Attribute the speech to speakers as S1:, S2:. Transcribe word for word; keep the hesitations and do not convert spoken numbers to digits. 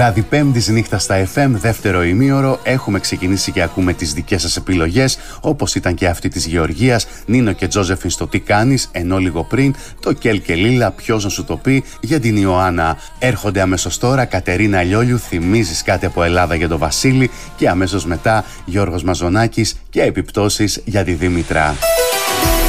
S1: Βράδυ Πέμπτης, νύχτα στα εφ εμ, δεύτερο ημίωρο. Έχουμε ξεκινήσει και ακούμε τις δικές σας επιλογές, όπως ήταν και αυτή της Γεωργίας, Νίνο και Τζόζεφιν στο Τι κάνεις, ενώ λίγο πριν το Κέλ και Λίλα, ποιος να σου το πει, για την Ιωάννα. Έρχονται αμέσως τώρα Κατερίνα Λιόλιου, θυμίζεις κάτι από Ελλάδα για τον Βασίλη, και αμέσως μετά Γιώργος Μαζονάκης και επιπτώσεις για τη Δήμητρα.